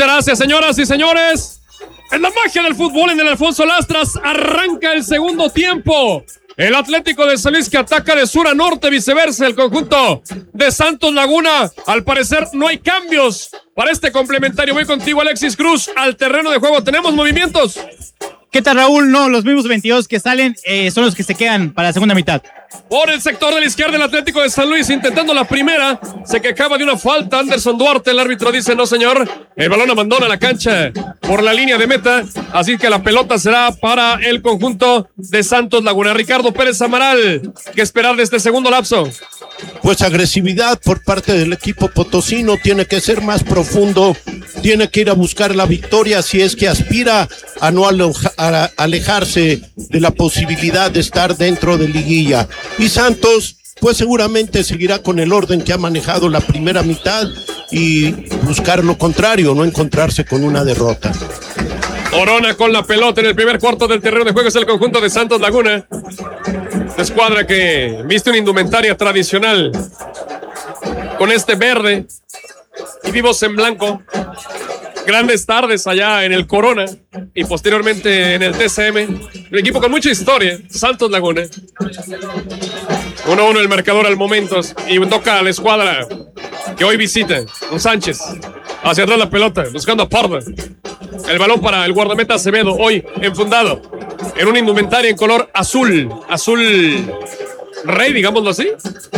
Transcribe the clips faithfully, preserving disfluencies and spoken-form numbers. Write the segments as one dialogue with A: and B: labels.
A: Muchas gracias, señoras y señores. En la magia del fútbol, en el Alfonso Lastras, arranca el segundo tiempo. El Atlético de San Luis que ataca de sur a norte, viceversa, el conjunto de Santos Laguna. Al parecer no hay cambios para este complementario. Voy contigo, Alexis Cruz, al terreno de juego. ¿Tenemos movimientos?
B: ¿Qué tal, Raúl? No, los mismos veintidós que salen eh, son los que se quedan para la segunda mitad.
A: Por el sector de la izquierda, el Atlético de San Luis intentando la primera. Se quejaba de una falta Anderson Duarte. El árbitro dice no, señor. El balón abandona la cancha por la línea de meta. Así que la pelota será para el conjunto de Santos Laguna. Ricardo Pérez Amaral, ¿qué esperar de este segundo lapso?
C: Pues agresividad por parte del equipo potosino. Tiene que ser más profundo. Tiene que ir a buscar la victoria si es que aspira a no aloja, a alejarse de la posibilidad de estar dentro de liguilla. Y Santos, pues seguramente seguirá con el orden que ha manejado la primera mitad y buscar lo contrario, no encontrarse con una derrota.
A: Orona con la pelota en el primer cuarto del terreno de juego, es el conjunto de Santos Laguna. Esta escuadra que viste una indumentaria tradicional con este verde y vivos en blanco. Grandes tardes allá en el Corona y posteriormente en el T C M. Un equipo con mucha historia, Santos Laguna. uno a uno el marcador al momento y toca a la escuadra que hoy visita. Un Sánchez hacia atrás la pelota, buscando a Parda. El balón para el guardameta Acevedo, hoy enfundado en una indumentaria en color azul. Azul rey, digámoslo así.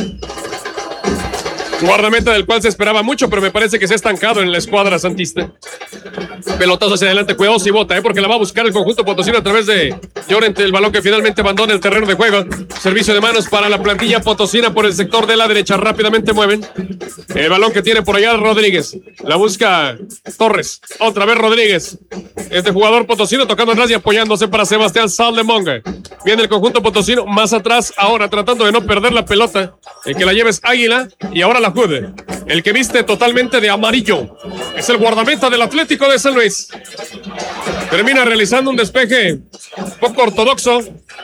A: Guardameta del cual se esperaba mucho, pero me parece que se ha estancado en la escuadra santista. Pelotazo hacia adelante, cuidado si bota, ¿eh? porque la va a buscar el conjunto potosino a través de Llorente, el balón que finalmente abandona el terreno de juego. Servicio de manos para la plantilla potosina por el sector de la derecha, rápidamente mueven. El balón que tiene por allá Rodríguez, la busca Torres, otra vez Rodríguez. Este jugador potosino tocando atrás y apoyándose para Sebastián Saldemonga. Viene el conjunto potosino más atrás, ahora tratando de no perder la pelota. El que la lleva es Águila y ahora la jude. El que viste totalmente de amarillo es el guardameta del Atlético de San Luis. Termina realizando un despeje poco ortodoxo.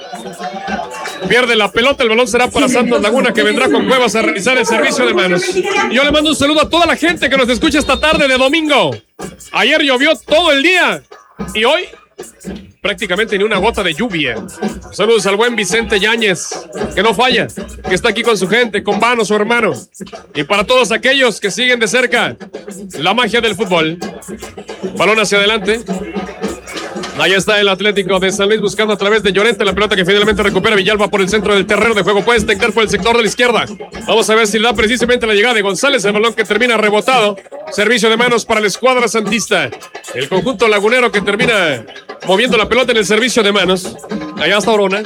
A: Pierde la pelota, el balón será para Santos Laguna, que vendrá con Cuevas a realizar el servicio de manos. Yo le mando un saludo a toda la gente que nos escucha esta tarde de domingo. Ayer llovió todo el día y hoy prácticamente ni una gota de lluvia. Saludos al buen Vicente Yáñez, que no falla, que está aquí con su gente, con Vano, su hermano. Y para todos aquellos que siguen de cerca la magia del fútbol. Balón hacia adelante. Ahí está el Atlético de San Luis buscando a través de Llorente la pelota que finalmente recupera Villalba por el centro del terreno de juego. Puede estencar por el sector de la izquierda. Vamos a ver si le da precisamente la llegada de González. El balón que termina rebotado. Servicio de manos para la escuadra santista. El conjunto lagunero que termina moviendo la pelota en el servicio de manos. Allá está Orona.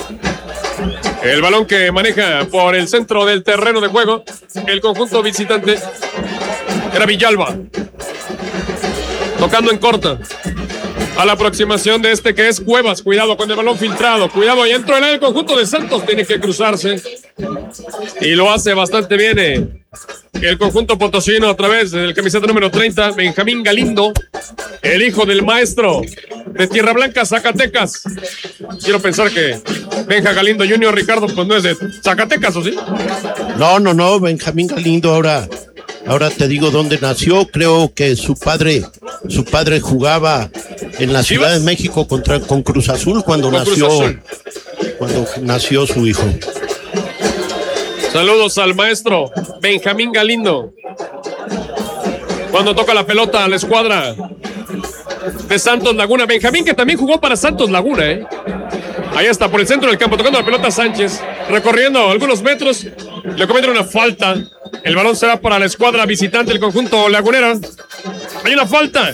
A: El balón que maneja por el centro del terreno de juego el conjunto visitante era Villalba. Tocando en corta. A la aproximación de este que es Cuevas. Cuidado con el balón filtrado. Cuidado, ahí entró el conjunto de Santos. Tiene que cruzarse. Y lo hace bastante bien eh. el conjunto potosino a través del camiseta número treinta, Benjamín Galindo, el hijo del maestro de Tierra Blanca, Zacatecas. Quiero pensar que Benja Galindo junior, Ricardo, pues no es de Zacatecas, ¿o sí?
C: No, no, no, Benjamín Galindo ahora... Ahora te digo dónde nació. Creo que su padre, su padre jugaba en la Ciudad de México contra con Cruz Azul cuando con nació, Cruz Azul. cuando nació su hijo.
A: Saludos al maestro Benjamín Galindo. Cuando toca la pelota a la escuadra de Santos Laguna, Benjamín que también jugó para Santos Laguna, ¿eh? Ahí está, por el centro del campo, tocando la pelota Sánchez, recorriendo algunos metros, le cometen una falta. El balón será para la escuadra visitante, el conjunto lagunero. Hay una falta.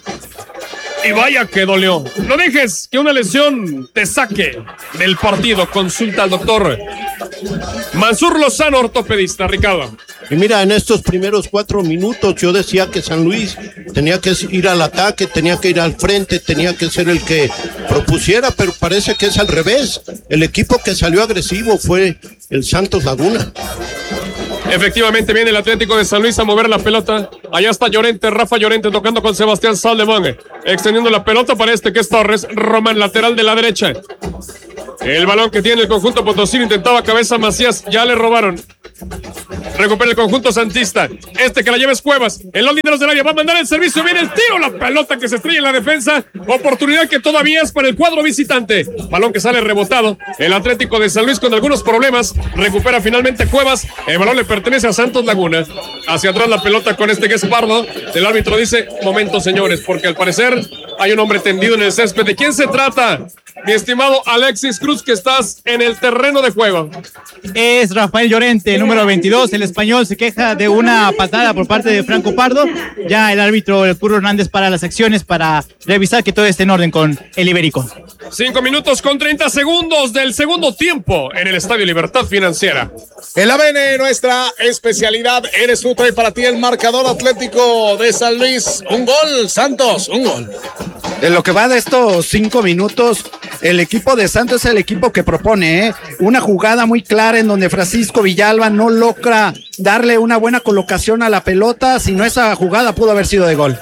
A: Y vaya que dolió. No dejes que una lesión te saque del partido. Consulta al doctor Mansur Lozano, ortopedista. Ricardo.
C: Y mira, en estos primeros cuatro minutos yo decía que San Luis tenía que ir al ataque, tenía que ir al frente, tenía que ser el que propusiera, pero parece que es al revés. El equipo que salió agresivo fue el Santos Laguna.
A: Efectivamente viene el Atlético de San Luis a mover la pelota. Allá está Llorente, Rafa Llorente tocando con Sebastián Saldemonga, extendiendo la pelota para este que es Torres. Román, lateral de la derecha. El balón que tiene el conjunto potosino, intentaba cabeza Macías, ya le robaron. Recupera el conjunto santista. Este que la lleva es Cuevas. En los líderes del área va a mandar el servicio. Viene el tiro. La pelota que se estrella en la defensa. Oportunidad que todavía es para el cuadro visitante. Balón que sale rebotado. El Atlético de San Luis con algunos problemas. Recupera finalmente Cuevas. El balón le pertenece a Santos Laguna. Hacia atrás la pelota con este que es Pardo. El árbitro dice, momento señores, porque al parecer hay un hombre tendido en el césped. ¿De quién se trata? Mi estimado Alexis Cruz, que estás en el terreno de juego.
B: Es Rafael Llorente, número veintidós. El español se queja de una patada por parte de Franco Pardo. Ya el árbitro, el Curro Hernández, para las acciones para revisar que todo esté en orden con el ibérico.
A: Cinco minutos con treinta segundos del segundo tiempo en el Estadio Libertad Financiera.
D: El A B N, nuestra especialidad. Eres tú, trae para ti el marcador. Atlético de San Luis. Un gol, Santos, un gol.
E: En lo que va de estos cinco minutos, el equipo de Santos es el equipo que propone, ¿eh? Una jugada muy clara en donde Francisco Villalba no logra darle una buena colocación a la pelota, si no esa jugada pudo haber sido de gol.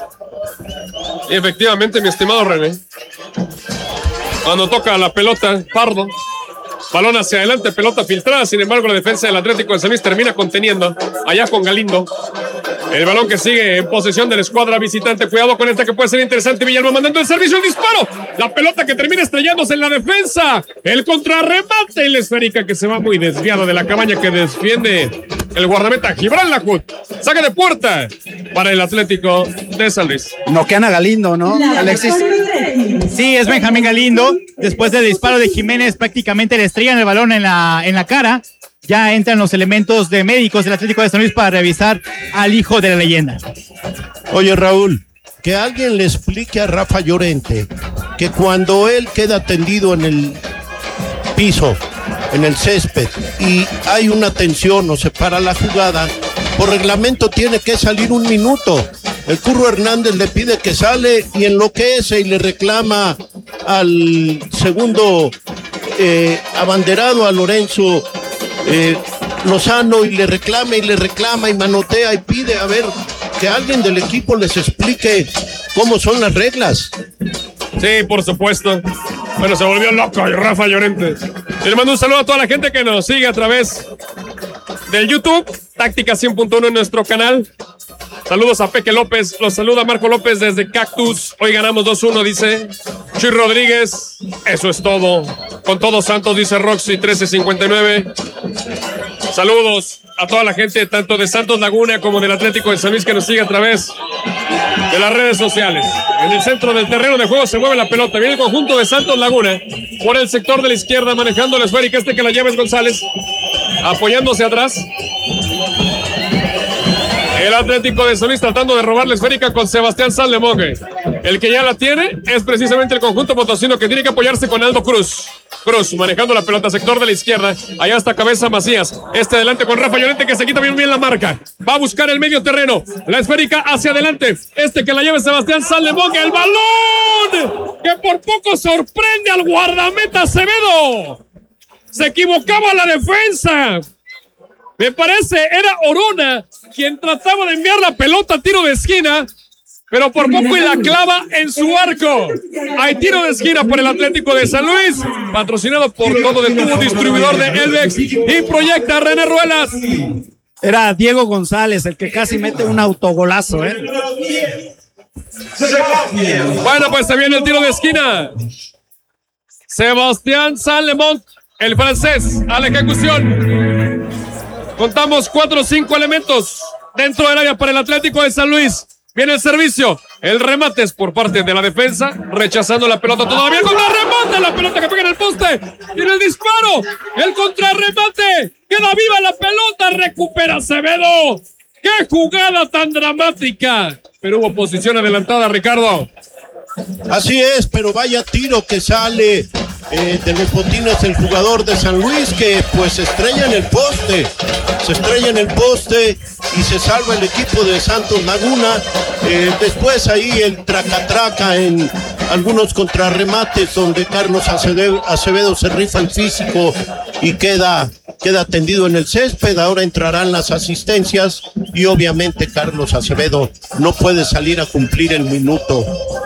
A: Y efectivamente, mi estimado René, cuando toca la pelota, Pardo, balón hacia adelante, pelota filtrada, sin embargo la defensa del Atlético de San Luis termina conteniendo, allá con Galindo. El balón que sigue en posesión de la escuadra visitante. Cuidado con esta que puede ser interesante. Villalba mandando el servicio, el disparo. La pelota que termina estrellándose en la defensa. El contrarremate en la esférica que se va muy desviado de la cabaña que defiende el guardameta Gibran Lahoud. Saca de puerta para el Atlético de San Luis.
E: Noquean a Galindo, ¿no, Alexis?
B: Sí, es Benjamín Galindo. Después del disparo de Jiménez, prácticamente le estrellan el balón en la, en la cara. Ya entran los elementos de médicos del Atlético de San Luis para revisar al hijo de la leyenda.
C: Oye, Raúl, que alguien le explique a Rafa Llorente que cuando él queda tendido en el piso, en el césped, y hay una tensión o se para la jugada, por reglamento tiene que salir un minuto. El Curro Hernández le pide que sale y enloquece y le reclama al segundo eh, abanderado, a Lorenzo Eh, Lozano, y le reclama y le reclama y manotea y pide a ver que alguien del equipo les explique cómo son las reglas.
A: Sí, por supuesto. Bueno, se volvió loco Rafa Llorente. Le mando un saludo a toda la gente que nos sigue a través del YouTube, Táctica cien punto uno en nuestro canal. Saludos a Peque López, los saluda Marco López desde Cactus. Hoy ganamos dos uno, dice Chuy Rodríguez. Eso es todo. Con todos Santos, dice Roxy trece cincuenta y nueve. Saludos a toda la gente, tanto de Santos Laguna como del Atlético de San Luis, que nos sigue a través de las redes sociales. En el centro del terreno de juego se mueve la pelota. Viene el conjunto de Santos Laguna por el sector de la izquierda, manejando la esférica. Este que la lleva es González, apoyándose atrás. El Atlético de San Luis tratando de robar la esférica con Sebastián Sallemonge. El que ya la tiene es precisamente el conjunto potosino, que tiene que apoyarse con Aldo Cruz. Cruz manejando la pelota, sector de la izquierda. Allá está Cabeza Macías. Este adelante con Rafa Llorente, que se quita bien bien la marca. Va a buscar el medio terreno. La esférica hacia adelante. Este que la lleva es Sebastián Sallemonge. ¡El balón! Que por poco sorprende al guardameta Acevedo. Se equivocaba la defensa. Me parece era Orona quien trataba de enviar la pelota a tiro de esquina, pero por poco y la clava en su arco. Hay tiro de esquina por el Atlético de San Luis, patrocinado por Todo de Tubo, distribuidor de Elvex, y Proyecta René Ruelas.
E: Era Diego González el que casi mete un autogolazo, ¿eh?
A: Bueno, pues se viene el tiro de esquina. Sebastián Sallemont, el francés, a la ejecución. Contamos cuatro o cinco elementos dentro del área para el Atlético de San Luis. Viene el servicio. El remate es por parte de la defensa, rechazando la pelota todavía. ¡Contrarremate! La pelota que pega en el poste. Viene el disparo. El contrarremate. Queda viva la pelota. Recupera Acevedo. ¡Qué jugada tan dramática! Pero hubo posición adelantada, Ricardo.
C: Así es, pero vaya tiro que sale eh, de los botines el jugador de San Luis, que pues se estrella en el poste, se estrella en el poste y se salva el equipo de Santos Laguna. Eh, después ahí el traca-traca en algunos contrarremates donde Carlos Acevedo, Acevedo se rifa el físico y queda, queda tendido en el césped. Ahora entrarán las asistencias y obviamente Carlos Acevedo no puede salir a cumplir el minuto.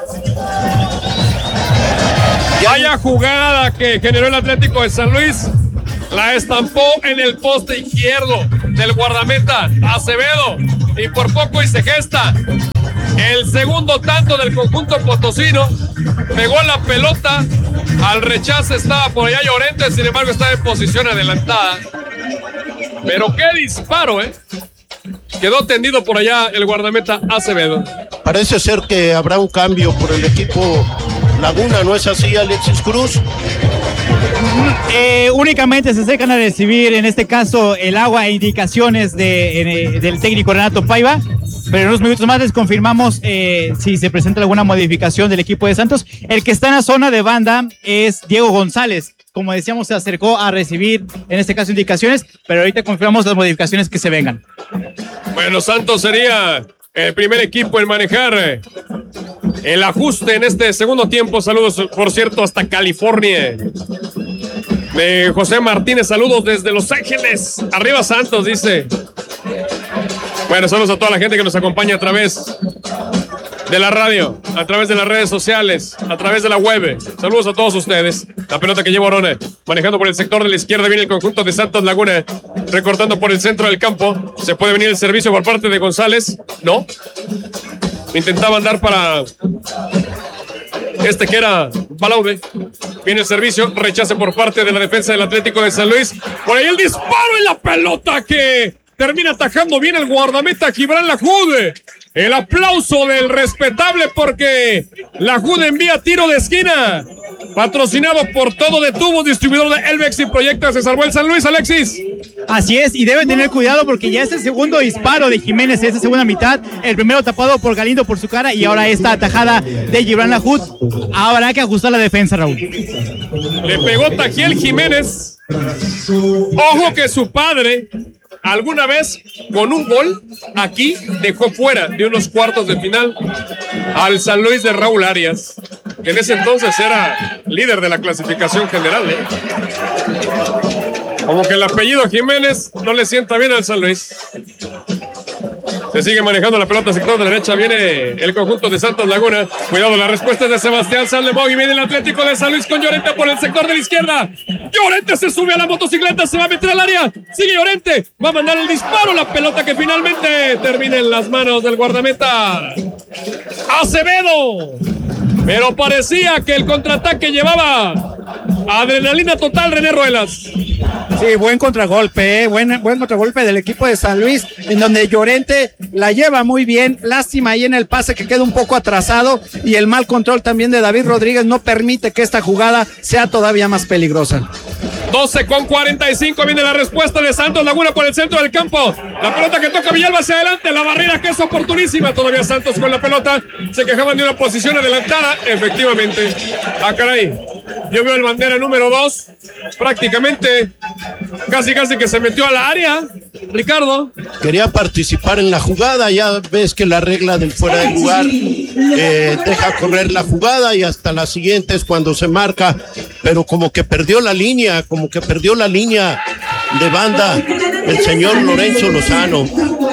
A: Vaya jugada que generó el Atlético de San Luis. La estampó en el poste izquierdo. del guardameta Acevedo y por poco y se gesta el segundo tanto del conjunto potosino. Pegó la pelota, al rechace estaba por allá Llorente, sin embargo está en posición adelantada. Pero qué disparo, ¿eh? Quedó tendido por allá el guardameta Acevedo.
C: Parece ser que habrá un cambio por el equipo Laguna, ¿no es así, Alexis Cruz?
B: Eh, únicamente se acercan a recibir, en este caso, el agua e indicaciones de, eh, del técnico Renato Paiva, pero en unos minutos más les confirmamos eh, si se presenta alguna modificación del equipo de Santos. El que está en la zona de banda es Diego González. Como decíamos, se acercó a recibir, en este caso, indicaciones, pero ahorita confirmamos las modificaciones que se vengan.
A: Bueno, Santos sería el primer equipo en manejar el ajuste en este segundo tiempo. Saludos, por cierto, hasta California. De José Martínez, saludos desde Los Ángeles. Arriba Santos, dice. Bueno, saludos a toda la gente que nos acompaña a través de la radio, a través de las redes sociales, a través de la web. Saludos a todos ustedes. La pelota que lleva Orona, manejando por el sector de la izquierda, viene el conjunto de Santos Laguna, recortando por el centro del campo. Se puede venir el servicio por parte de González. No. Intentaba andar para este que era Balaude. Viene el servicio, rechace por parte de la defensa del Atlético de San Luis. Por ahí el disparo en la pelota que termina atajando bien el guardameta Gibran Lahoud. El aplauso del respetable porque Lahoud envía tiro de esquina. Patrocinado por Todo de Tubos, distribuidor de Elvex y Proyecta. Se salvó el San Luis, Alexis.
B: Así es, y debe tener cuidado porque ya es el segundo disparo de Jiménez en esta segunda mitad. El primero tapado por Galindo por su cara y ahora esta atajada de Gibran Lahoud. Habrá que ajustar la defensa, Raúl.
A: Le pegó Tajiel Jiménez. Ojo que su padre alguna vez con un gol aquí dejó fuera de unos cuartos de final al San Luis de Raúl Arias, que en ese entonces era líder de la clasificación general, ¿eh? Como que el apellido Jiménez no le sienta bien al San Luis. Se sigue manejando la pelota, sector de la derecha, viene el conjunto de Santos Laguna. Cuidado, la respuesta es de Sebastián Sallemón y viene el Atlético de San Luis con Llorente por el sector de la izquierda. Llorente se sube a la motocicleta, se va a meter al área. Sigue Llorente, va a mandar el disparo, la pelota que finalmente termina en las manos del guardameta Acevedo. Pero parecía que el contraataque llevaba adrenalina total, René Ruelas.
E: Sí, buen contragolpe, eh, buen, buen contragolpe del equipo de San Luis, en donde Llorente la lleva muy bien. Lástima ahí en el pase que queda un poco atrasado y el mal control también de David Rodríguez no permite que esta jugada sea todavía más peligrosa.
A: doce con cuarenta y cinco, viene la respuesta de Santos Laguna por el centro del campo. La pelota que toca Villalba hacia adelante, la barrera que es oportunísima. Todavía Santos con la pelota, se quejaban de una posición adelantada. Efectivamente, ah caray, yo veo el bandera número dos, prácticamente casi casi que se metió a la área, Ricardo.
C: Quería participar en la jugada, ya ves que la regla del fuera de lugar eh, deja correr la jugada y hasta la siguiente es cuando se marca, pero como que perdió la línea, como que perdió la línea de banda el señor Lorenzo Lozano.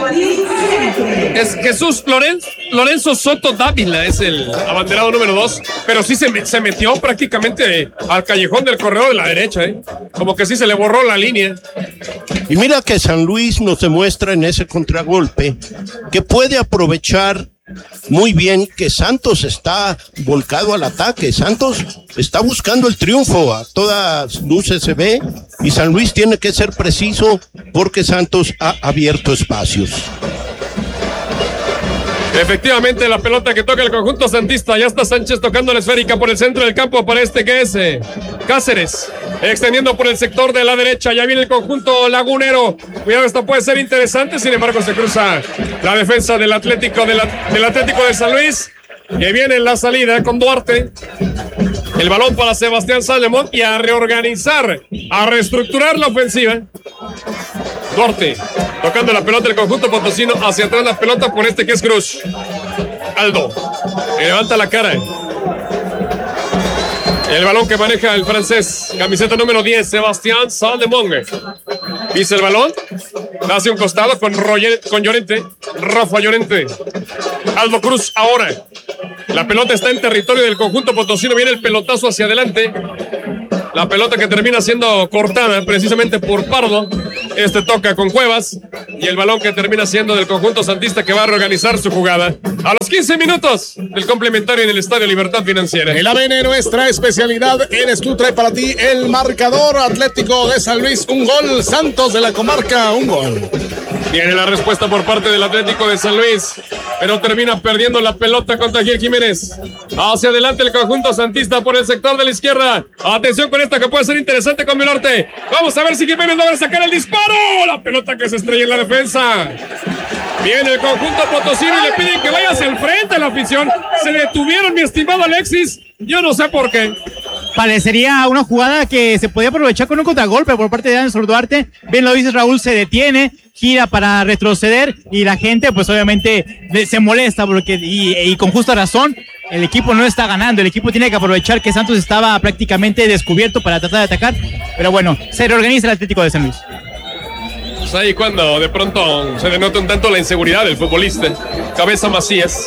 A: Es Jesús Lorenzo, Lorenzo Soto Dávila, es el abanderado número dos, pero sí se, se metió prácticamente al callejón del corredor de la derecha, ¿eh? Como que sí se le borró la línea.
C: Y mira que San Luis nos demuestra en ese contragolpe que puede aprovechar muy bien que Santos está volcado al ataque. Santos está buscando el triunfo, a todas luces se ve, y San Luis tiene que ser preciso porque Santos ha abierto espacios.
A: Efectivamente, la pelota que toca el conjunto santista. Ya está Sánchez tocando la esférica por el centro del campo para este que es eh, Cáceres, extendiendo por el sector de la derecha. Ya viene el conjunto lagunero. Cuidado, esto puede ser interesante. Sin embargo, se cruza la defensa del Atlético de, la, del Atlético de San Luis, que viene en la salida con Duarte. El balón para Sebastián Sallemón y a reorganizar, a reestructurar la ofensiva. Duarte tocando la pelota del conjunto potosino, hacia atrás la pelota por este que es Cruz. Aldo levanta la cara. El balón que maneja el francés, camiseta número diez, Sebastián Sallemón. Pisa el balón, hace un costado con, Roger, con Llorente, Rafa Llorente. Aldo Cruz ahora. La pelota está en territorio del conjunto potosino, viene el pelotazo hacia adelante. La pelota que termina siendo cortada precisamente por Pardo. Este toca con Cuevas. y el balón que termina siendo del conjunto santista, que va a reorganizar su jugada a los quince minutos del complementario en el Estadio Libertad Financiera.
D: El A B N, nuestra especialidad, eres tú, trae para ti el marcador. Atlético de San Luis, un gol. Santos de la Comarca, un gol.
A: Viene la respuesta por parte del Atlético de San Luis, pero termina perdiendo la pelota con Tajiel Jiménez. Hacia adelante el conjunto santista por el sector de la izquierda. Atención con esta que puede ser interesante con Milorte. Vamos a ver si Jiménez logra sacar el disparo. La pelota que se estrella en la defensa. Viene el conjunto potosino y le piden que vaya hacia el frente a la afición. Se detuvieron, mi estimado Alexis. Yo no sé por qué.
B: Parecería una jugada que se podía aprovechar con un contragolpe por parte de Anderson Duarte. Bien lo dice Raúl, se detiene, gira para retroceder y la gente pues obviamente se molesta porque y, y con justa razón. El equipo no está ganando, el equipo tiene que aprovechar que Santos estaba prácticamente descubierto para tratar de atacar, pero bueno, se reorganiza el Atlético de San Luis.
A: Pues ahí cuando de pronto se denota un tanto la inseguridad del futbolista. Cabeza Macías.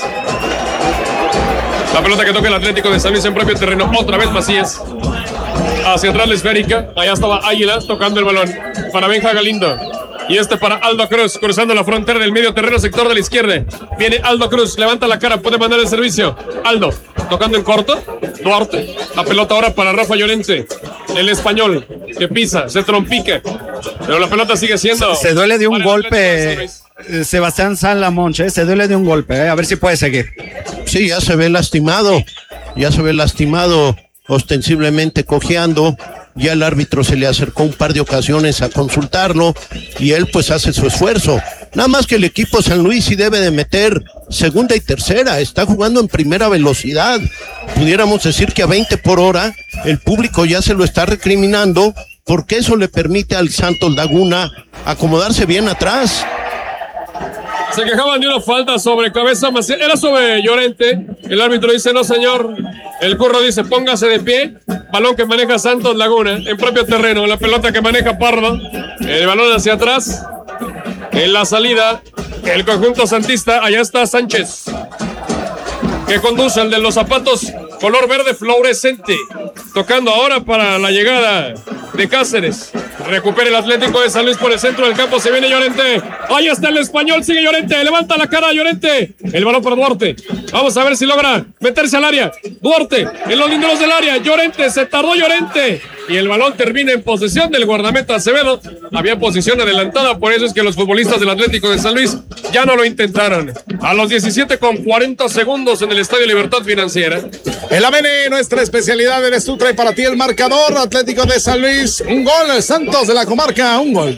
A: La pelota que toca el Atlético de San Luis en propio terreno, otra vez Macías. Hacia atrás la esférica, allá estaba Águila tocando el balón para Benja Galindo. Y este para Aldo Cruz, cruzando la frontera del medio terreno, sector de la izquierda. Viene Aldo Cruz, levanta la cara, puede mandar el servicio. Aldo, tocando en corto, Duarte. La pelota ahora para Rafa Llorente, el español, que pisa, se trompica. Pero la pelota sigue siendo...
E: Se, se duele de un golpe, Sebastián Salamonche, se duele de un golpe, eh, a ver si puede seguir.
C: Sí, ya se ve lastimado, ya se ve lastimado, ostensiblemente cojeando. Ya el árbitro se le acercó un par de ocasiones a consultarlo y él pues hace su esfuerzo. Nada más que el equipo San Luis sí debe de meter segunda y tercera, está jugando en primera velocidad. Pudiéramos decir que a veinte por hora el público ya se lo está recriminando porque eso le permite al Santos Laguna acomodarse bien atrás.
A: Se quejaban de una falta sobre Cabeza Macías, era sobre Llorente. El árbitro dice no señor. El Curro dice póngase de pie. Balón que maneja Santos Laguna en propio terreno. La pelota que maneja Pardo. El balón hacia atrás. En la salida el conjunto santista. Allá está Sánchez, que conduce el de los zapatos color verde fluorescente. Tocando ahora para la llegada de Cáceres. Recupera el Atlético de San Luis por el centro del campo. Se viene Llorente. Ahí está el español. Sigue Llorente. Levanta la cara Llorente. El balón para Duarte. Vamos a ver si logra meterse al área. Duarte en los linderos del área. Llorente. Se tardó Llorente. Y el balón termina en posesión del guardameta Acevedo. Había posición adelantada. Por eso es que los futbolistas del Atlético de San Luis ya no lo intentaron. A los diecisiete con cuarenta segundos en el Estadio Libertad Financiera.
D: El A B N, nuestra especialidad, eres tú, trae para ti el marcador. Atlético de San Luis, un gol. Santos de la Comarca, un gol.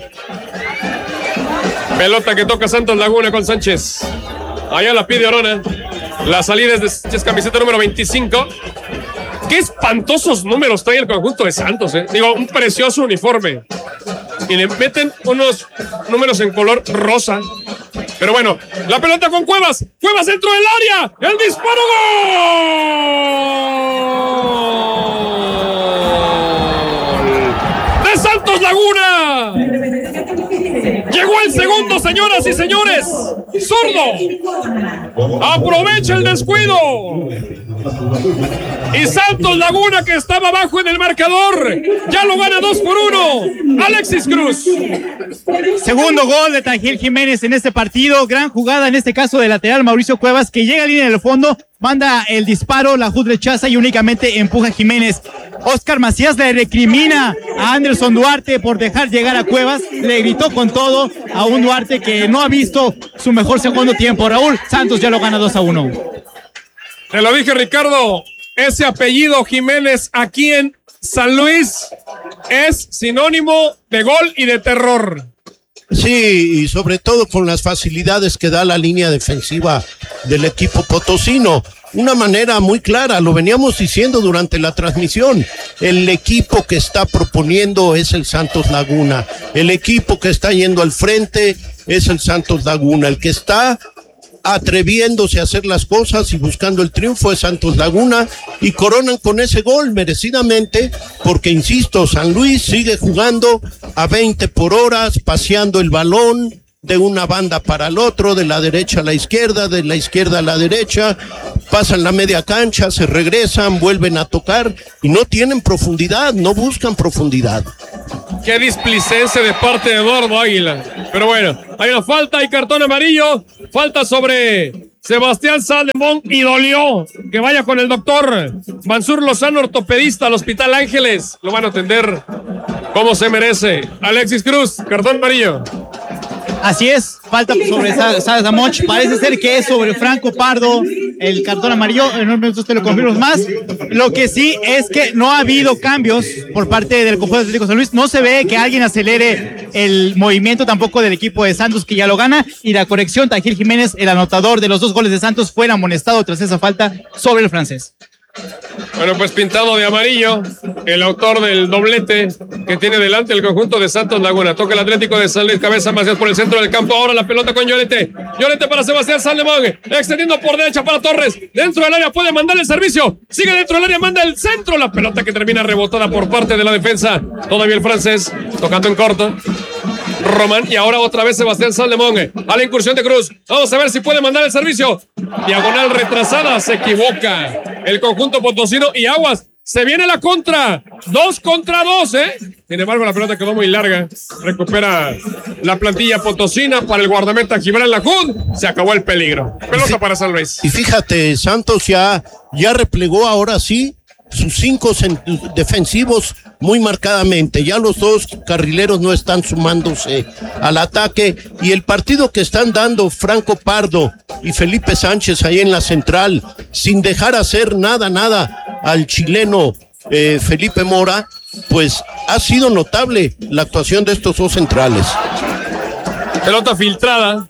A: Pelota que toca Santos Laguna con Sánchez. Allá la pide Orona. La salida es de Sánchez, camiseta número veinticinco. Qué espantosos números trae el conjunto de Santos, eh. Digo, un precioso uniforme. Y le meten unos números en color rosa. Pero bueno, la pelota con Cuevas. Cuevas dentro del área. El disparo, gol de Santos Laguna. Llegó el segundo, señoras y señores. Zurdo. Aprovecha el descuido. Y Santos Laguna, que estaba abajo en el marcador, ya lo gana dos por uno. Alexis Cruz.
B: Segundo gol de Tajiel Jiménez en este partido. Gran jugada en este caso de lateral Mauricio Cuevas, que llega a línea del fondo, manda el disparo, la Hood rechaza y únicamente empuja a Jiménez. Oscar Macías le recrimina a Anderson Duarte por dejar llegar a Cuevas. Le gritó con todo a un Duarte que no ha visto su mejor segundo tiempo. Raúl, Santos ya lo gana dos a uno.
A: Te lo dije, Ricardo, ese apellido Jiménez aquí en San Luis es sinónimo de gol y de terror.
C: Sí, y sobre todo con las facilidades que da la línea defensiva del equipo potosino. Una manera muy clara, lo veníamos diciendo durante la transmisión, el equipo que está proponiendo es el Santos Laguna, el equipo que está yendo al frente es el Santos Laguna, el que está atreviéndose a hacer las cosas y buscando el triunfo de Santos Laguna, y coronan con ese gol merecidamente, porque insisto, San Luis sigue jugando a veinte por horas, paseando el balón de una banda para el otro, de la derecha a la izquierda, de la izquierda a la derecha, pasan la media cancha, se regresan, vuelven a tocar y no tienen profundidad, no buscan profundidad.
A: Qué displicencia de parte de Eduardo Águila. Pero bueno, hay una falta y cartón amarillo. Falta sobre Sebastián Salomón y dolió. Que vaya con el doctor Mansur Lozano, ortopedista al Hospital Ángeles. Lo van a atender como se merece. Alexis Cruz, cartón amarillo.
B: Así es, falta sobre Salomón. Parece ser que es sobre Franco Pardo el cartón amarillo. En un momento te lo confirmo más. Lo que sí es que no ha habido cambios por parte del conjunto Atlético San Luis. No se ve que alguien acelere el movimiento tampoco del equipo de Santos, que ya lo gana. Y la corrección, Tajir Jiménez, el anotador de los dos goles de Santos, fue amonestado tras esa falta sobre el francés.
A: Bueno, pues pintado de amarillo, el autor del doblete que tiene delante el conjunto de Santos Laguna. Toca el Atlético de San Luis, cabeza más por el centro del campo. Ahora la pelota con Llorente. Llorente para Sebastián Salomón, extendiendo por derecha para Torres. Dentro del área puede mandar el servicio. Sigue dentro del área, manda el centro. La pelota que termina rebotada por parte de la defensa. Todavía el francés, tocando en corto. Román, y ahora otra vez Sebastián Salomón a la incursión de Cruz. Vamos a ver si puede mandar el servicio. Diagonal retrasada, se equivoca el conjunto potosino y aguas. Se viene la contra, dos contra dos, ¿eh? Sin embargo, la pelota quedó muy larga. Recupera la plantilla potosina para el guardameta Gibran Lajud. Se acabó el peligro. Pelota para San Luis.
C: Y fíjate, Santos ya, ya replegó ahora sí sus cinco defensivos muy marcadamente. Ya los dos carrileros no están sumándose al ataque, y el partido que están dando Franco Pardo y Felipe Sánchez ahí en la central, sin dejar hacer nada, nada al chileno eh, Felipe Mora, pues ha sido notable la actuación de estos dos centrales.
A: Pelota filtrada.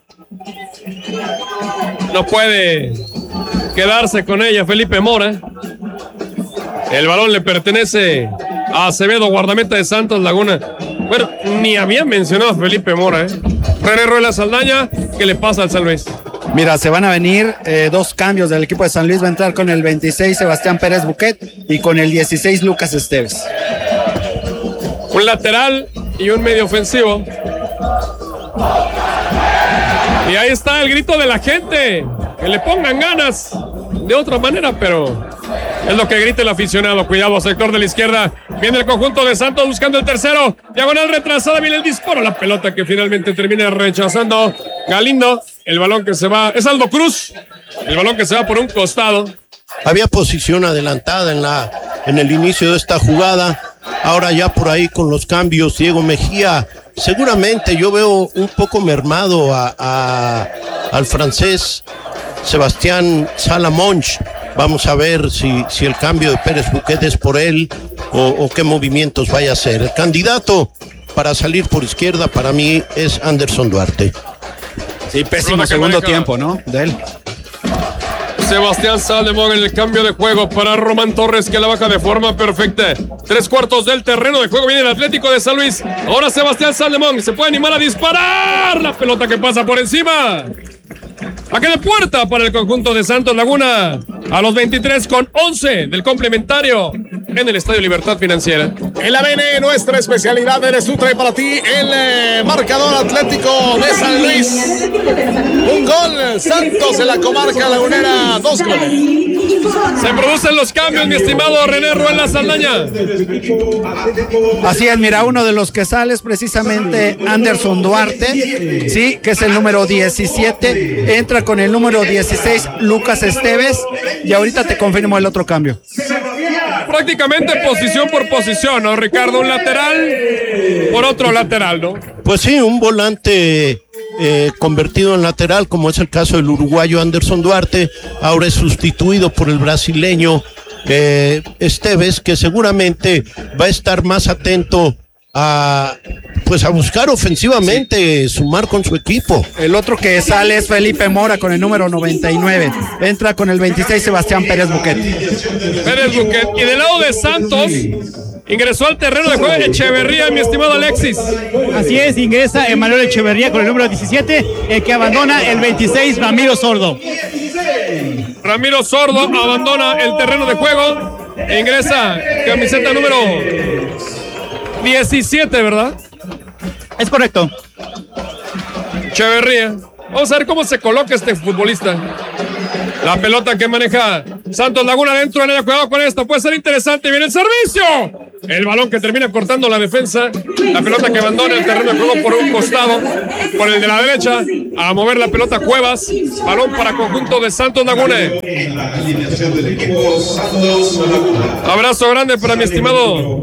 A: No puede quedarse con ella Felipe Mora. El balón le pertenece a Acevedo, guardameta de Santos Laguna. Bueno, ni había mencionado a Felipe Mora, ¿eh? René Ruela Saldaña, ¿qué le pasa al San Luis?
E: Mira, se van a venir eh, dos cambios del equipo de San Luis. Va a entrar con el veintiséis Sebastián Pérez Buquet y con el dieciséis Lucas Esteves.
A: Un lateral y un medio ofensivo. Y ahí está el grito de la gente. Que le pongan ganas de otra manera, pero es lo que grita el aficionado. Cuidado, sector de la izquierda. Viene el conjunto de Santos buscando el tercero. Diagonal retrasada, viene el disparo. La pelota que finalmente termina rechazando Galindo. El balón que se va, es Aldo Cruz. El balón que se va por un costado.
C: Había posición adelantada en la en el inicio de esta jugada. Ahora ya por ahí con los cambios, Diego Mejía, seguramente yo veo un poco mermado a, a al francés Sebastián Salomón. Vamos a ver si, si el cambio de Pérez Buquet es por él o, o qué movimientos vaya a hacer. El candidato para salir por izquierda para mí es Anderson Duarte.
E: Sí, pésimo segundo tiempo, ¿no? De él.
A: Sebastián Salomón en el cambio de juego para Román Torres, que la baja de forma perfecta. Tres cuartos del terreno de juego viene el Atlético de San Luis. Ahora Sebastián Salomón se puede animar a disparar. La pelota que pasa por encima. Aquí de puerta para el conjunto de Santos Laguna. A los veintitrés con once del complementario en el Estadio Libertad Financiera.
D: El A B N, nuestra especialidad, eres tú, trae para ti el eh, marcador Atlético de San Luis. Un gol, Santos en la comarca lagunera, dos goles.
A: Se producen los cambios, mi estimado René Ruela Saldaña.
E: Así es, mira, uno de los que sale es precisamente Anderson Duarte, sí, que es el número diecisiete. Entra con el número dieciséis, Lucas Esteves. Y ahorita te confirmo el otro cambio.
A: Prácticamente posición por posición, ¿no, Ricardo? Un lateral por otro lateral, ¿no?
C: Pues sí, un volante eh, convertido en lateral, como es el caso del uruguayo Anderson Duarte. Ahora es sustituido por el brasileño eh, Esteves, que seguramente va a estar más atento a pues a buscar ofensivamente, sí, sumar con su equipo.
E: El otro que sale es Felipe Mora con el número noventa y nueve. Entra con el veintiséis Sebastián Pérez Buquet.
A: Pérez Buquet. Y del lado de Santos ingresó al terreno de juego Echeverría, mi estimado Alexis.
B: Así es, ingresa Emanuel Echeverría con el número diecisiete, el que abandona el veintiséis, Ramiro Sordo.
A: Ramiro Sordo abandona el terreno de juego. E ingresa camiseta número diecisiete, ¿verdad?
B: Es correcto.
A: Echeverría. Vamos a ver cómo se coloca este futbolista. La pelota que maneja Santos Laguna dentro del área. Cuidado con esto, puede ser interesante. Viene el servicio. El balón que termina cortando la defensa. La pelota que abandona el terreno de juego por un costado. Por el de la derecha. A mover la pelota Cuevas. Balón para conjunto de Santos Laguna. Abrazo grande para mi estimado.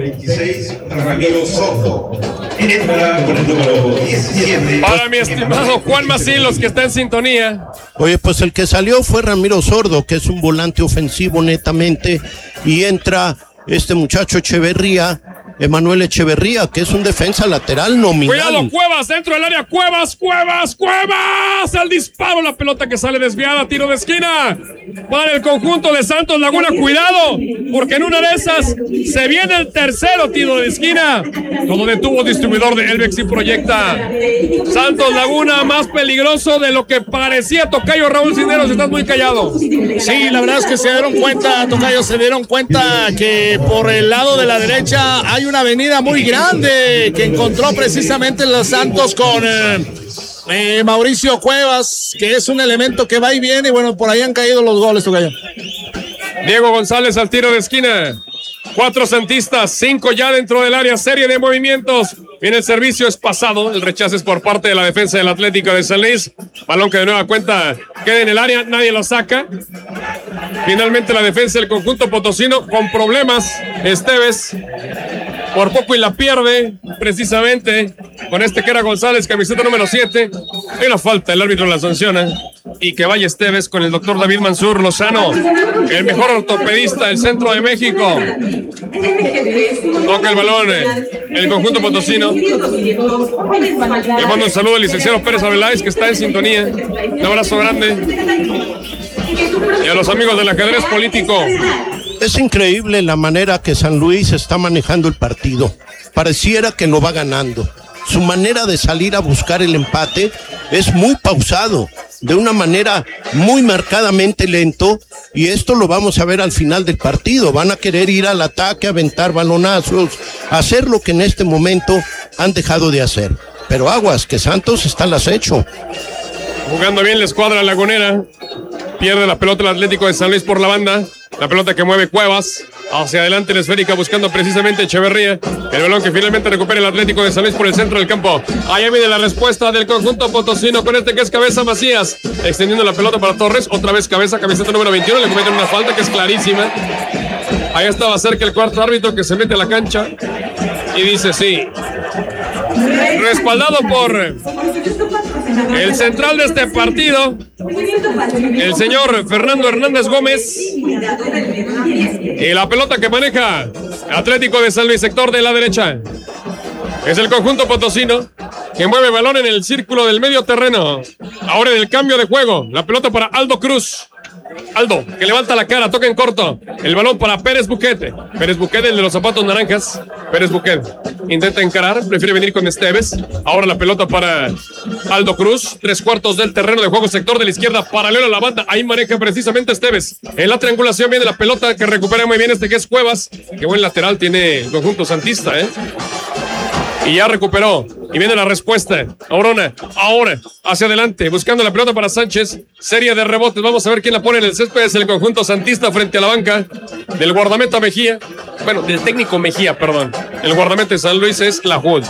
A: Para mi estimado Juan Macilos, que está en sintonía.
C: Oye, pues el que salió fue Ramiro Sordo, que es un volante ofensivo netamente, y entra este muchacho Echeverría, Emanuel Echeverría, que es un defensa lateral nominal.
A: Cuidado, Cuevas, dentro del área, Cuevas, Cuevas, Cuevas, el disparo, la pelota que sale desviada, tiro de esquina, para el conjunto de Santos Laguna, cuidado, porque en una de esas se viene el tercero tiro de esquina, todo detuvo distribuidor de Elvex y proyecta. Santos Laguna más peligroso de lo que parecía. Tocayo Raúl Cisneros, estás muy callado.
D: Sí, la verdad es que se dieron cuenta, Tocayo, se dieron cuenta que por el lado de la derecha hay una avenida muy grande que encontró precisamente los Santos con eh, eh, Mauricio Cuevas, que es un elemento que va y viene, y bueno, por ahí han caído los goles, Tocayo.
A: Diego González al tiro de esquina. Cuatro santistas, cinco ya dentro del área, serie de movimientos. Viene el servicio, es pasado, el rechazo es por parte de la defensa del Atlético de San Luis. Balón que de nueva cuenta queda en el área, nadie lo saca. Finalmente la defensa del conjunto potosino con problemas. Esteves por poco y la pierde, precisamente con este que era González, camiseta número siete. Hay una falta, el árbitro la sanciona. Y que vaya Esteves con el doctor David Mansur Lozano, el mejor ortopedista del centro de México. Toca el balón el conjunto potosino. Le mando un saludo al licenciado Pérez Aveláez, que está en sintonía. Un abrazo grande. Y a los amigos del ajedrez político.
C: Es increíble la manera que San Luis está manejando el partido. Pareciera que lo va ganando. Su manera de salir a buscar el empate es muy pausado, de una manera muy marcadamente lento, y esto lo vamos a ver al final del partido. Van a querer ir al ataque, aventar balonazos, hacer lo que en este momento han dejado de hacer. Pero aguas, que Santos está al acecho.
A: Jugando bien la escuadra lagunera. Pierde la pelota el Atlético de San Luis por la banda. La pelota que mueve Cuevas. Hacia adelante en esférica buscando precisamente Echeverría. El balón que finalmente recupera el Atlético de San Luis por el centro del campo. Ahí viene la respuesta del conjunto potosino con este que es Cabeza Macías. Extendiendo la pelota para Torres. Otra vez Cabeza, camiseta número veintiuno. Le cometen una falta que es clarísima. Ahí estaba cerca el cuarto árbitro que se mete a la cancha. Y dice sí. Respaldado por el central de este partido, el señor Fernando Hernández Gómez. Y la pelota que maneja Atlético de San Luis, sector de la derecha. Es el conjunto potosino que mueve balón en el círculo del medio terreno. Ahora en el cambio de juego, la pelota para Aldo Cruz. Aldo, que levanta la cara, toca en corto. El balón para Pérez Buquete. Pérez Buquete, el de los zapatos naranjas. Pérez Buquete intenta encarar, prefiere venir con Esteves. Ahora la pelota para Aldo Cruz. Tres cuartos del terreno de juego, sector de la izquierda, paralelo a la banda. Ahí maneja precisamente Esteves. En la triangulación viene la pelota que recupera muy bien este que es Cuevas. Qué buen lateral tiene el conjunto santista, ¿eh? Y ya recuperó. Y viene la respuesta. Orona, ahora, hacia adelante, buscando la pelota para Sánchez. Serie de rebotes. Vamos a ver quién la pone en el césped. Es el conjunto santista frente a la banca del guardameta Mejía. Bueno, del técnico Mejía, perdón. El guardameta de San Luis es la Hood.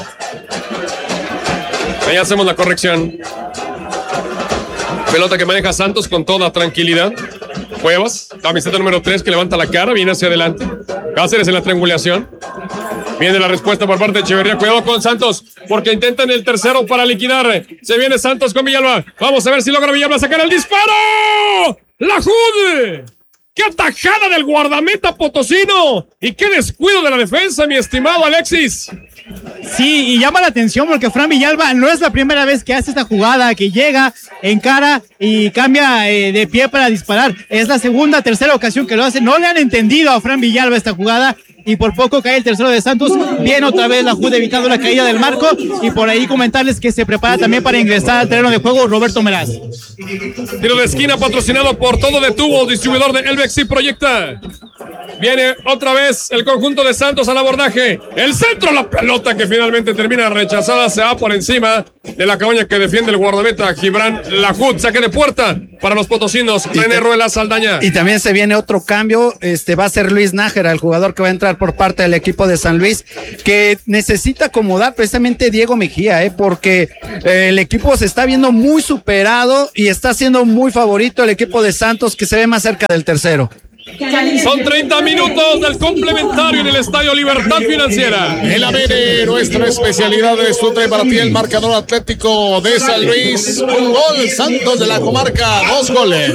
A: Ahí hacemos la corrección. Pelota que maneja Santos con toda tranquilidad. Cuevas, camiseta número tres que levanta la cara, viene hacia adelante. Cáceres en la triangulación. Viene la respuesta por parte de Echeverría. Cuidado con Santos, porque intentan el tercero para liquidar. Se viene Santos con Villalba. Vamos a ver si logra Villalba sacar el disparo. ¡La Jud! ¡Qué atajada del guardameta potosino! ¡Y qué descuido de la defensa, mi estimado Alexis!
B: Sí, y llama la atención porque Fran Villalba no es la primera vez que hace esta jugada, que llega, encara y cambia eh, de pie para disparar. Es la segunda, tercera ocasión que lo hace. No le han entendido a Fran Villalba esta jugada y por poco cae el tercero de Santos. Viene otra vez la J U D evitando la caída del marco, y por ahí comentarles que se prepara también para ingresar al terreno de juego Roberto Meraz.
A: Tiro de esquina patrocinado por Todo de Tubo, distribuidor de Elvex y Proyecta. Viene otra vez el conjunto de Santos al abordaje. El centro, la pelota que finalmente termina rechazada. Se va por encima de la cabaña que defiende el guardameta Gibran Lahoud. Saque de puerta para los potosinos.
E: Y
A: René
E: te,
A: Ruela Saldaña.
E: Y también se viene otro cambio. Este va a ser Luis Nájera, el jugador que va a entrar por parte del equipo de San Luis, que necesita acomodar precisamente Diego Mejía, ¿eh? porque eh, el equipo se está viendo muy superado y está siendo muy favorito el equipo de Santos, que se ve más cerca del tercero.
A: Son treinta minutos del complementario en el Estadio Libertad Financiera.
D: El A B N, nuestra especialidad, es tu trae para ti el marcador atlético de San Luis. Un gol, Santos de la comarca, dos goles.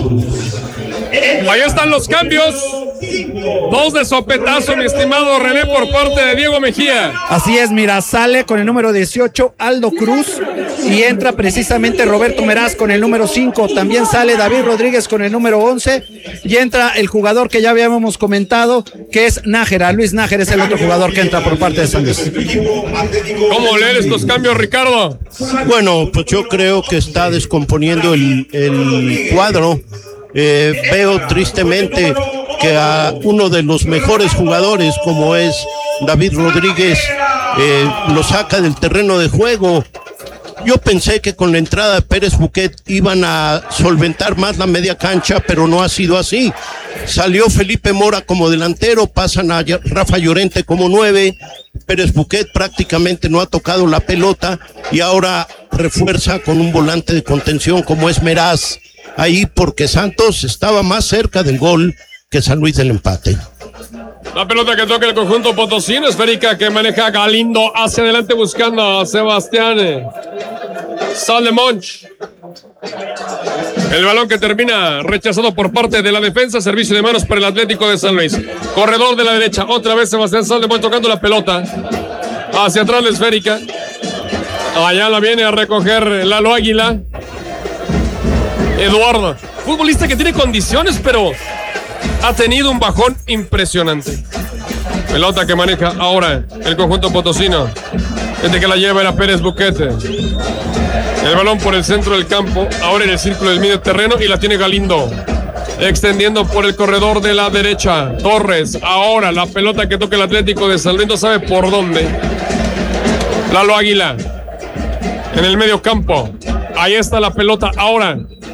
A: Ahí están los cambios. Dos de sopetazo, mi estimado René, por parte de Diego Mejía.
E: Así es, mira, sale con el número dieciocho Aldo Cruz y entra precisamente Roberto Meraz con el número cinco. También sale David Rodríguez con el número once y entra el jugador que ya habíamos comentado, que es Nájera. Luis Nájera es el otro jugador que entra por parte de San Luis.
A: ¿Cómo leer estos cambios, Ricardo?
C: Bueno, pues yo creo que está descomponiendo el, el cuadro. Eh, veo tristemente que a uno de los mejores jugadores, como es David Rodríguez, eh, lo saca del terreno de juego. Yo pensé que con la entrada de Pérez Buquet iban a solventar más la media cancha, pero no ha sido así. Salió Felipe Mora como delantero, pasan a Rafa Llorente como nueve. Pérez Buquet prácticamente no ha tocado la pelota y ahora refuerza con un volante de contención como es Meraz. Ahí porque Santos estaba más cerca del gol que San Luis del empate.
A: La pelota que toca el conjunto potosino, esférica que maneja Galindo hacia adelante buscando a Sebastián Saldemonch. El balón que termina rechazado por parte de la defensa, servicio de manos para el Atlético de San Luis. Corredor de la derecha, otra vez Sebastián Saldemonch tocando la pelota. Hacia atrás la esférica. Allá la viene a recoger Lalo Águila. Eduardo, futbolista que tiene condiciones, pero ha tenido un bajón impresionante. Pelota que maneja ahora el conjunto potosino. Desde que la lleva era Pérez Buquete. El balón por el centro del campo, ahora en el círculo del medio terreno, y la tiene Galindo. Extendiendo por el corredor de la derecha. Torres, ahora la pelota que toca el Atlético de San Luis, no sabe por dónde. Lalo Águila. En el medio campo. Ahí está la pelota ahora.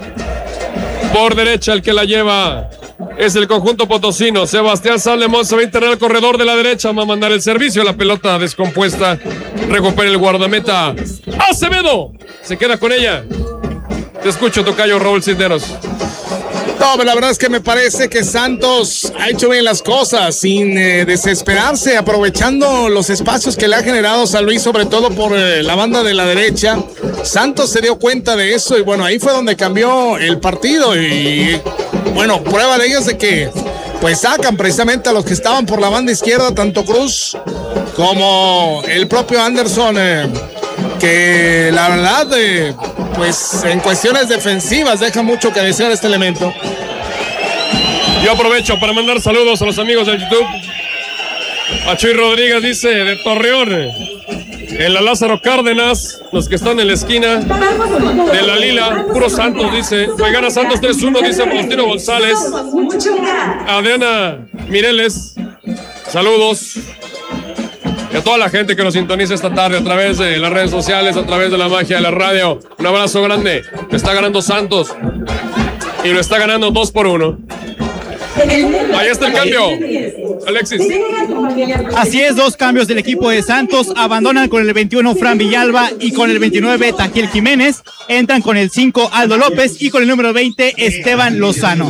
A: Por derecha el que la lleva es el conjunto potosino. Sebastián Saldemonch se va a internar al corredor de la derecha. Va a mandar el servicio. La pelota descompuesta. Recupera el guardameta Acevedo. Se queda con ella. Te escucho, tocayo Raúl Cisneros.
D: No, la verdad es que me parece que Santos ha hecho bien las cosas sin eh, desesperarse, aprovechando los espacios que le ha generado San Luis, sobre todo por eh, la banda de la derecha. Santos se dio cuenta de eso y bueno, ahí fue donde cambió el partido y bueno, prueba de ello es de que pues sacan precisamente a los que estaban por la banda izquierda, tanto Cruz como el propio Anderson, eh, que la verdad eh, pues en cuestiones defensivas deja mucho que desear este elemento.
A: Yo aprovecho para mandar saludos a los amigos del YouTube. A Chuy Rodríguez dice de Torreón, en la Lázaro Cárdenas, los que están en la esquina de la Lila, puro Santos, dice. Hoy gana Santos tres uno, dice Faustino González. Adriana Mireles, saludos. Y a toda la gente que nos sintoniza esta tarde a través de las redes sociales, a través de la magia de la radio. Un abrazo grande. Está ganando Santos y lo está ganando dos por uno. Ahí está el cambio, Alexis.
B: Así es, dos cambios del equipo de Santos. Abandonan con el veintiuno Fran Villalba y con el veintinueve Taquiel Jiménez. Entran con el cinco Aldo López y con el número veinte Esteban Lozano.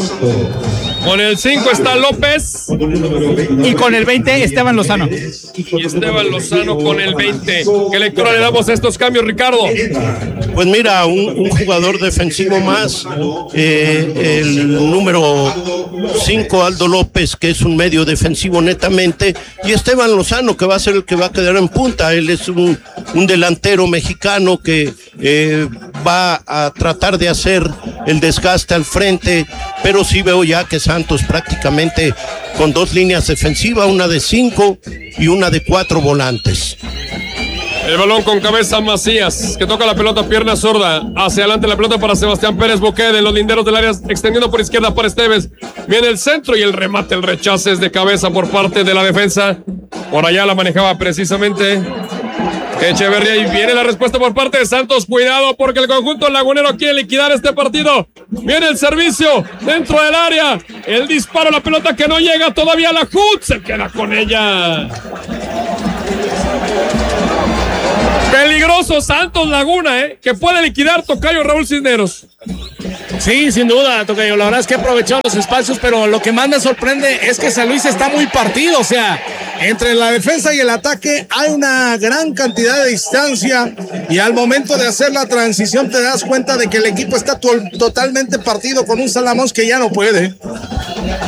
A: Con el cinco está López.
B: Y con el veinte Esteban Lozano.
A: Y Esteban Lozano con el veinte. ¿Qué lectura le damos a estos cambios, Ricardo?
C: Pues mira, un, un jugador defensivo más, eh, el número cinco Aldo López, que es un medio defensivo netamente, y Esteban Lozano, que va a ser el que va a quedar en punta. Él es un, un delantero mexicano que eh, va a tratar de hacer el desgaste al frente, pero sí veo ya que Santos prácticamente con dos líneas defensivas, una de cinco y una de cuatro volantes.
A: El balón con cabeza Macías, que toca la pelota, pierna zurda. Hacia adelante la pelota para Sebastián Pérez Boquede en los linderos del área, extendiendo por izquierda para Esteves. Viene el centro y el remate, el rechace es de cabeza por parte de la defensa. Por allá la manejaba precisamente Echeverría y viene la respuesta por parte de Santos. Cuidado porque el conjunto lagunero quiere liquidar este partido. Viene el servicio dentro del área. El disparo, la pelota que no llega todavía. La Hood se queda con ella. Peligroso Santos Laguna, ¿eh? Que puede liquidar tocayo Raúl Cisneros.
D: Sí, sin duda, tocayo. La verdad es que ha aprovechado los espacios, pero lo que más me sorprende es que San Luis está muy partido. O sea, entre la defensa y el ataque hay una gran cantidad de distancia y al momento de hacer la transición te das cuenta de que el equipo está to- totalmente partido con un Salamón que ya no puede.